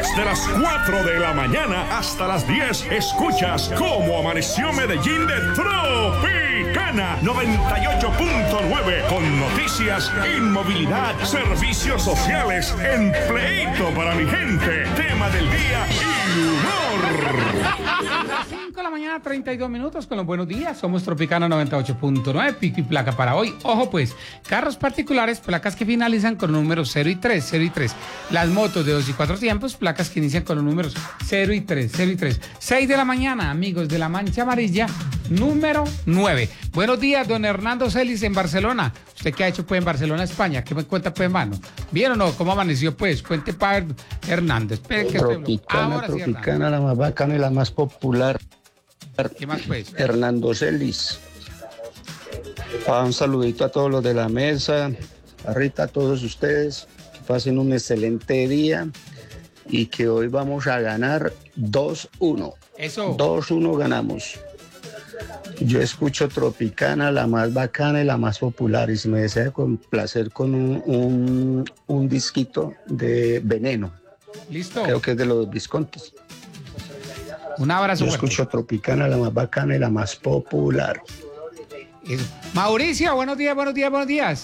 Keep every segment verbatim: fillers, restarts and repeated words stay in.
Desde las cuatro de la mañana hasta las diez, escuchas cómo amaneció Medellín de Tropicana noventa y ocho punto nueve, con noticias, inmovilidad, servicios sociales, empleito para mi gente, tema del día y humor. cinco de la mañana, treinta y dos minutos, con los buenos días. Somos Tropicana noventa y ocho punto nueve, pico y placa para hoy. Ojo pues, carros particulares, placas que finalizan con los números cero y tres, cero y tres. Las motos de dos y cuatro tiempos, placas que inician con los números cero y tres, cero y tres. seis de la mañana, amigos de la Mancha Amarilla, número nueve. Buenos días, don Hernando Celis en Barcelona. ¿Usted qué ha hecho pues en Barcelona, España? ¿Qué me cuenta pues, hermano? ¿Bien o no? ¿Cómo amaneció pues? Cuente para Hernando. Espere que Tropicana, ahora sí, Tropicana, la más bacana y la más popular. ¿Qué más pues? Hernando Celis. Ah, un saludito a todos los de la mesa, a Rita, a todos ustedes. Que pasen un excelente día y que hoy vamos a ganar dos uno. Eso. dos uno ganamos. Yo escucho Tropicana, la más bacana y la más popular. Y si me desea complacer con un, un, un disquito de Veneno. Listo. Creo que es de los Viscontis. Un abrazo. Yo fuerte. escucho Tropicana, la más bacana y la más popular. Eso. Mauricio, buenos días, buenos días, buenos días.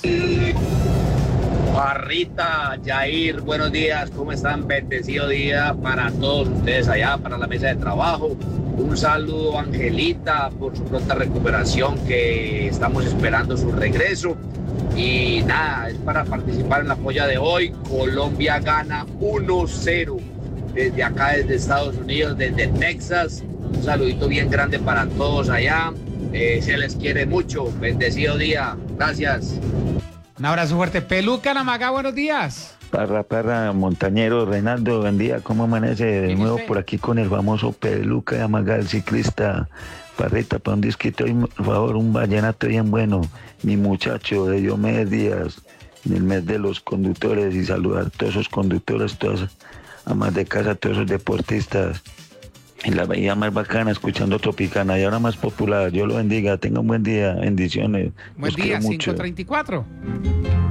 Barrita, Jair, buenos días, ¿cómo están? Bendecido día para todos ustedes allá, para la mesa de trabajo. Un saludo, Angelita, por su pronta recuperación, que estamos esperando su regreso. Y nada, es para participar en la polla de hoy. Colombia gana uno cero desde acá, desde Estados Unidos, desde Texas. Un saludito bien grande para todos allá. Eh, se les quiere mucho. Bendecido día. Gracias. Un abrazo fuerte. Peluca Namagá, buenos días. Parra, parra, montañero, Reinaldo, buen día, ¿cómo amanece? De ¿Quién nuevo usted? por aquí con el famoso Peluca de Amaga, el ciclista. Parrita, para un disquito, y, por favor, un vallenato bien bueno. Mi muchacho de Diomedes Díaz, en el mes de los conductores, y saludar a todos esos conductores, todas amas de casa, todos esos deportistas. En la bahía más bacana, escuchando Tropicana, y ahora más popular. Dios lo bendiga, tenga un buen día, bendiciones. Buen Los día, quiero mucho. cinco treinta y cuatro.